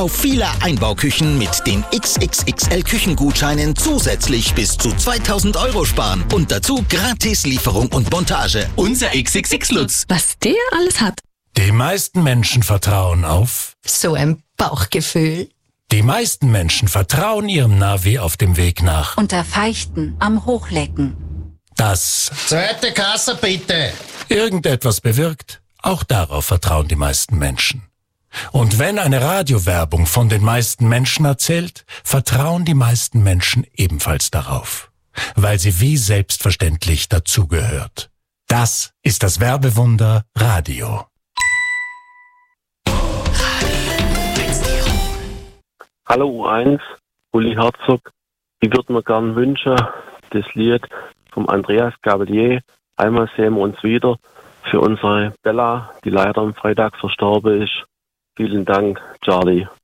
Auf viele Einbauküchen mit den XXXL Küchengutscheinen zusätzlich bis zu 2000 € sparen. Und dazu gratis Lieferung und Montage. Unser XXX Lutz. Was der alles hat. Die meisten Menschen vertrauen auf So ein Bauchgefühl. Die meisten Menschen vertrauen ihrem Navi auf dem Weg nach. Unter Feichten am Hochlecken. Das Zweite Kasse bitte. irgendetwas bewirkt, auch darauf vertrauen die meisten Menschen. Und wenn eine Radiowerbung von den meisten Menschen erzählt, vertrauen die meisten Menschen ebenfalls darauf, weil sie wie selbstverständlich dazugehört. Das ist das Werbewunder Radio. Hallo U1, Uli Herzog. Ich würde mir gern wünschen, das Lied vom Andreas Gabalier, Einmal sehen wir uns wieder, für unsere Bella, die leider am Freitag verstorben ist. Vielen Dank, Charlie.